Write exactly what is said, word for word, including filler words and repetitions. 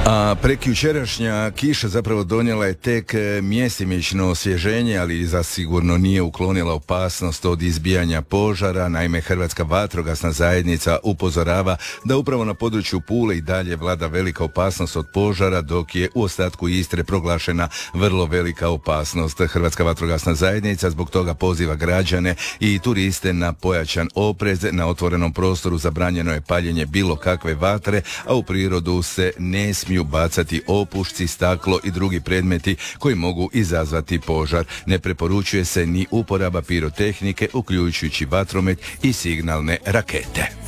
A prekjučerašnja kiša zapravo donijela je tek mjesimično osvježenje, ali zasigurno nije uklonila opasnost od izbijanja požara. Naime, Hrvatska vatrogasna zajednica upozorava da upravo na području Pule i dalje vlada velika opasnost od požara, dok je u ostatku Istre proglašena vrlo velika opasnost. Hrvatska vatrogasna zajednica zbog toga poziva građane i turiste na pojačan oprez. Na otvorenom prostoru zabranjeno je paljenje bilo kakve vatre, a u prirodu se ne smiju bacati opušci, staklo i drugi predmeti koji mogu izazvati požar. Ne preporučuje se ni uporaba pirotehnike, uključujući vatromet i signalne rakete.